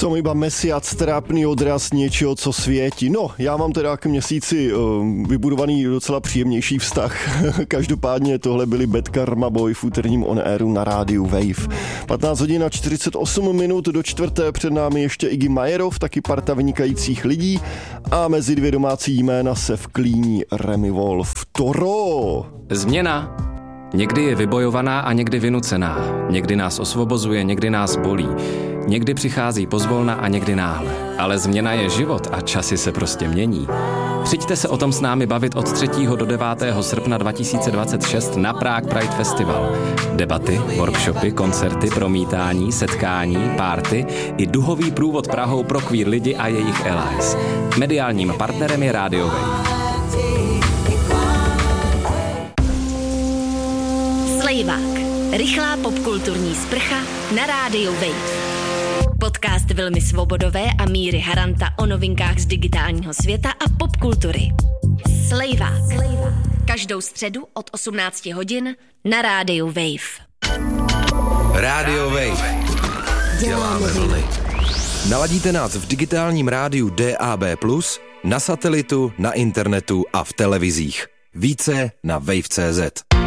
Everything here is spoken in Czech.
Som iba mesiac trápný odraz něčeho, co světí. No, já mám teda k měsíci vybudovaný docela příjemnější vztah. Každopádně tohle byli Bad Karma Boy v úterním on airu na rádiu Wave. 15 hodin a 48 minut do čtvrté, před námi ještě Iggy Majerov, taky parta vynikajících lidí a mezi dvě domácí jména se vklíní Remi Wolf. Toro! Změna. Někdy je vybojovaná a někdy vynucená. Někdy nás osvobozuje, někdy nás bolí. Někdy přichází pozvolna a někdy náhle. Ale změna je život a časy se prostě mění. Přijďte se o tom s námi bavit od 3. do 9. srpna 2026 na Prague Pride Festival. Debaty, workshopy, koncerty, promítání, setkání, party i duhový průvod Prahou pro queer lidi a jejich allies. Mediálním partnerem je Radio Wave. Slejvák. Rychlá popkulturní sprcha na rádiu Wave. Podcast Vilmy Svobodové a Míry Haranta o novinkách z digitálního světa a popkultury. Slejvák. Každou středu od 18 hodin na rádiu Wave. Radio Wave. Děláme vlny. Naladíte nás v digitálním rádiu DAB+, na satelitu, na internetu a v televizích. Více na wave.cz.